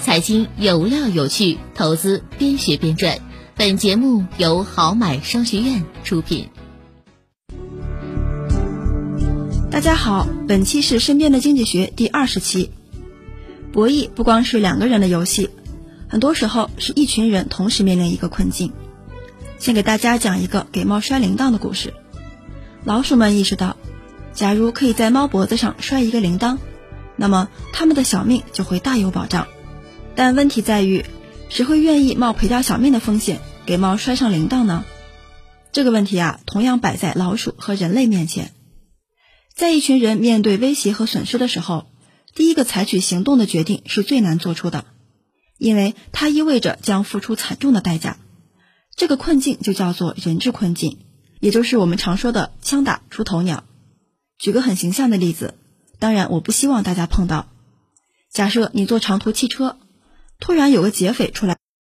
财经有料有趣，投资边学边赚。本节目由好买商学院出品。 大家好，本期是身边的经济学第20期。博弈不光是两个人的游戏，很多时候是一群人同时面临一个困境。先给大家讲一个给猫摔铃铛的故事。老鼠们意识到，假如可以在猫脖子上摔一个铃铛，那么它们的小命就会大有保障。但问题在于，谁会愿意冒赔掉小命的风险给猫摔上铃铛呢？这个问题同样摆在老鼠和人类面前。在一群人面对威胁和损失的时候，第一个采取行动的决定是最难做出的，因为它意味着将付出惨重的代价。这个困境就叫做人质困境，也就是我们常说的枪打出头鸟。举个很形象的例子，当然我不希望大家碰到。假设你坐长途汽车，突然有个劫匪出来。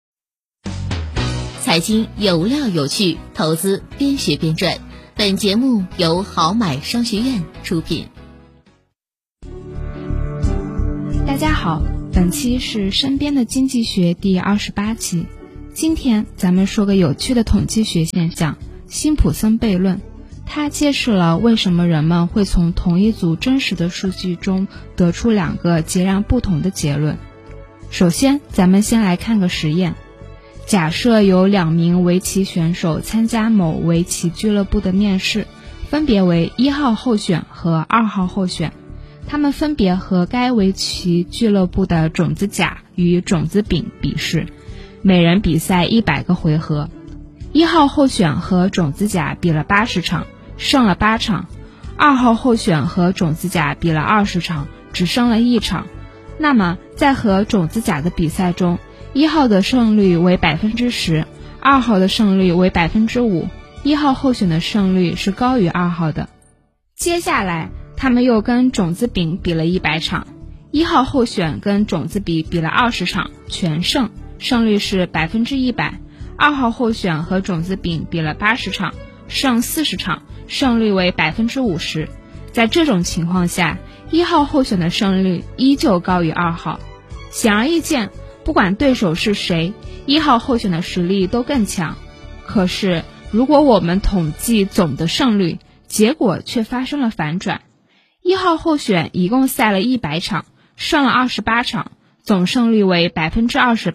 财经有料有趣，投资边学边赚。本节目由好买商学院出品。 大家好，本期是身边的经济学第28期。今天咱们说个有趣的统计学现象——辛普森悖论。它揭示了为什么人们会从同一组真实的数据中得出两个截然不同的结论。首先，咱们先来看个实验。假设有2名围棋选手参加某围棋俱乐部的面试，分别为1号候选和2号候选。他们分别和该围棋俱乐部的种子甲与种子丙比试，每人比赛100个回合。1号候选和种子甲比了80场，胜了8场；2号候选和种子甲比了20场，只胜了1场。那么在和种子甲的比赛中，1号的胜率为 10%， 2号的胜率为 5%， 1号候选的胜率是高于2号的。接下来他们又跟种子丙比了100场，1号候选跟种子丙比了20场，全胜，胜率是 100%； 2号候选和种子丙比了80场，胜40场，胜率为 50%。 在这种情况下，1号候选的胜率依旧高于2号。显而易见，不管对手是谁，1号候选的实力都更强。可是如果我们统计总的胜率，结果却发生了反转。1号候选一共赛了100场，胜了28场，总胜率为 28%；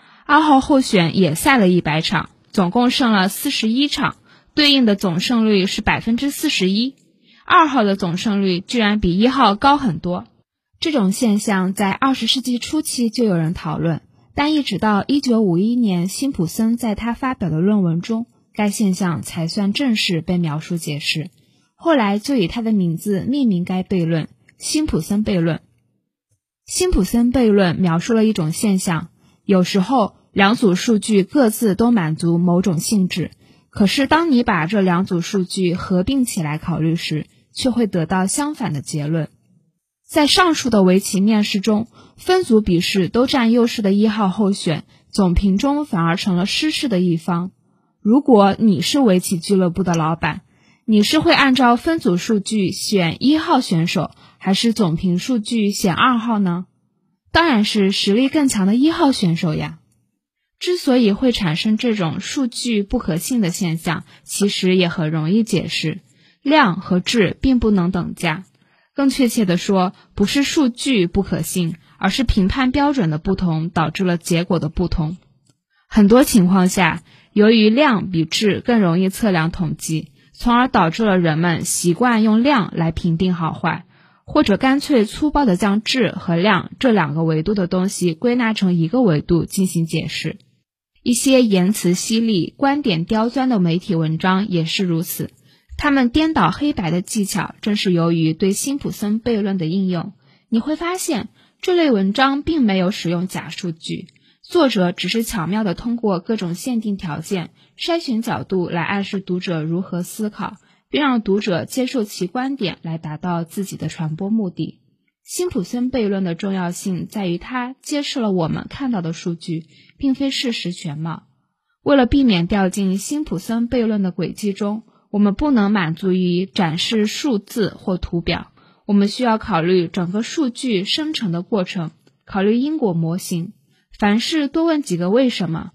2号候选也赛了100场，总共胜了41场，对应的总胜率是 41%。 2号的总胜率居然比1号高很多。这种现象在20世纪初期就有人讨论，但一直到1951年辛普森在他发表的论文中，该现象才算正式被描述解释。后来就以他的名字命名该悖论——辛普森悖论。辛普森悖论描述了一种现象，有时候两组数据各自都满足某种性质，可是当你把这两组数据合并起来考虑时，却会得到相反的结论。在上述的围棋面试中，分组比试都占优势的1号候选，总评中反而成了失势的一方。如果你是围棋俱乐部的老板，你是会按照分组数据选1号选手，还是总评数据选2号呢？当然是实力更强的1号选手呀。之所以会产生这种数据不可信的现象，其实也很容易解释。量和质并不能等价。更确切地说，不是数据不可信，而是评判标准的不同导致了结果的不同。很多情况下，由于量比质更容易测量统计，从而导致了人们习惯用量来评定好坏，或者干脆粗暴地将质和量这2个维度的东西归纳成一个维度进行解释。一些言辞犀利、观点刁钻的媒体文章也是如此。他们颠倒黑白的技巧正是由于对辛普森悖论的应用。你会发现，这类文章并没有使用假数据，作者只是巧妙地通过各种限定条件、筛选角度来暗示读者如何思考，并让读者接受其观点来达到自己的传播目的。辛普森悖论的重要性在于它揭示了我们看到的数据并非事实全貌。为了避免掉进辛普森悖论的轨迹中，我们不能满足于展示数字或图表，我们需要考虑整个数据生成的过程，考虑因果模型。 凡事多问几个为什么。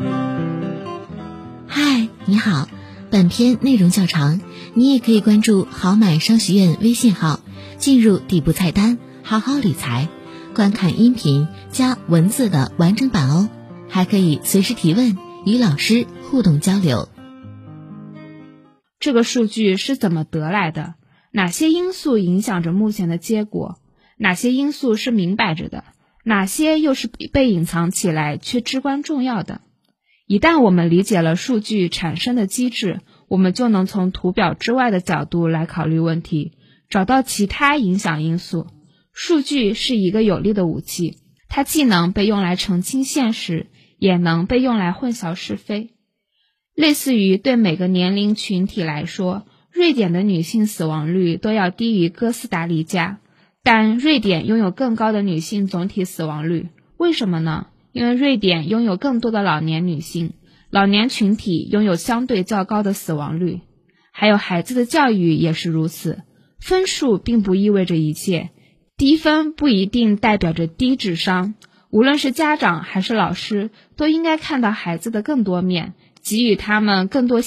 嗨，你好，本篇内容较长，你也可以关注好买商学院微信号，进入底部菜单好好理财，观看音频加文字的完整版哦，还可以随时提问，与老师互动交流。 这个数据是怎么得来的？哪些因素影响着目前的结果？哪些因素是明摆着的？哪些又是被隐藏起来却至关重要的？一旦我们理解了数据产生的机制，我们就能从图表之外的角度来考虑问题，找到其他影响因素。数据是一个有力的武器，它既能被用来澄清现实，也能被用来混淆是非。类似于对每个年龄群体来说，瑞典的女性死亡率都要低于哥斯达黎加，但瑞典拥有更高的女性总体死亡率。为什么呢？因为瑞典拥有更多的老年女性，老年群体拥有相对较高的死亡率。还有孩子的教育也是如此，分数并不意味着一切，低分不一定代表着低智商。无论是家长还是老师，都应该看到孩子的更多面，给予他们更多